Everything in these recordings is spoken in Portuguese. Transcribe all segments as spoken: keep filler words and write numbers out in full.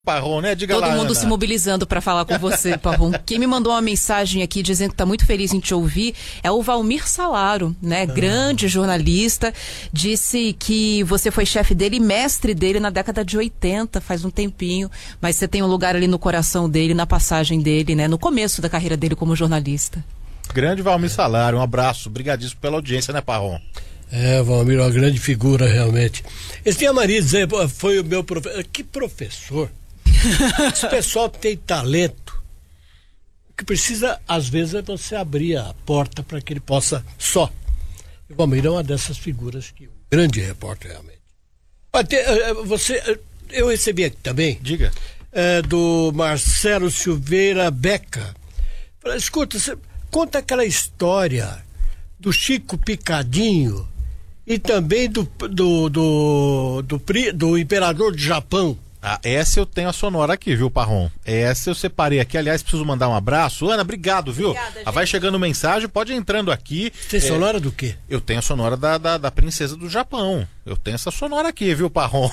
Parron, né? Diga Todo lá, mundo Ana. se mobilizando para falar com você, Parron. Quem me mandou uma mensagem aqui dizendo que está muito feliz em te ouvir é o Valmir Salaro, né? Ah. Grande jornalista. Disse que você foi chefe dele e mestre dele na década de oitenta, faz um tempinho. Mas você tem um lugar ali no coração dele, na passagem dele, né? No começo da carreira dele como jornalista. Grande Valmir Salaro, um abraço. Obrigadíssimo pela audiência, né, Parron? É, Valmir é uma grande figura, realmente. Esse tinha Maria dizer, foi o meu professor. Que professor? Esse pessoal tem talento. O que precisa, às vezes, é você abrir a porta para que ele possa só. O Valmir é uma dessas figuras que um grande repórter, realmente. Até, você, eu recebi aqui também. Diga. É, do Marcelo Silveira Beca. Falei, escuta, você conta aquela história do Chico Picadinho e também do, do, do, do, do, do imperador do Japão. Ah, essa eu tenho a sonora aqui, viu, Parron? Essa eu separei aqui. Aliás, preciso mandar um abraço. Ana, obrigado, viu? Obrigada, ah, vai chegando mensagem, pode ir entrando aqui. Tem é... sonora do quê? Eu tenho a sonora da, da, da princesa do Japão. Eu tenho essa sonora aqui, viu, Parron?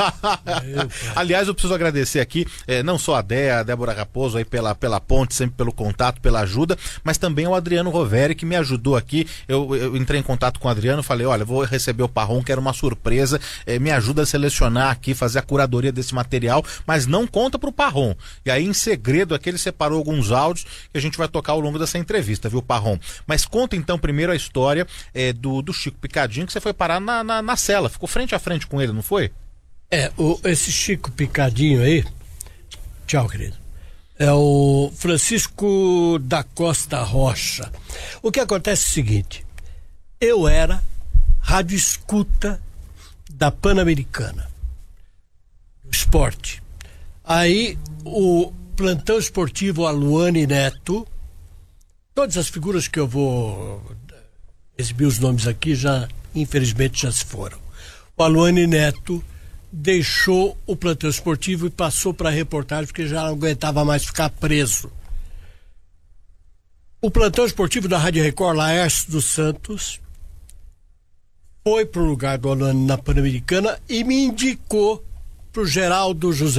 Aliás, eu preciso agradecer aqui, é, não só a Dé, a Débora Raposo aí pela, pela ponte, sempre pelo contato, pela ajuda, mas também o Adriano Roveri, que me ajudou aqui. Eu, eu entrei em contato com o Adriano, falei, olha, vou receber o Parron, que era uma surpresa, é, me ajuda a selecionar aqui, fazer a curadoria desse material, mas não conta pro Parron. E aí, em segredo, aqui ele separou alguns áudios que a gente vai tocar ao longo dessa entrevista, viu, Parron? Mas conta então primeiro a história é, do, do Chico Picadinho, que você foi parar na, na, na cela, ficou frente a frente com ele, não foi? É, o, esse Chico Picadinho aí, tchau, querido, é o Francisco da Costa Rocha. O que acontece é o seguinte, eu era rádio escuta da Pan-Americana, esporte. Aí o plantão esportivo Aluane Neto, todas as figuras que eu vou exibir os nomes aqui já, infelizmente, já se foram. O Aluane Neto deixou o plantão esportivo e passou para a reportagem porque já não aguentava mais ficar preso. O plantão esportivo da Rádio Record, Laércio dos Santos, foi para o lugar do Aluane na Pan-Americana e me indicou para o Geraldo José.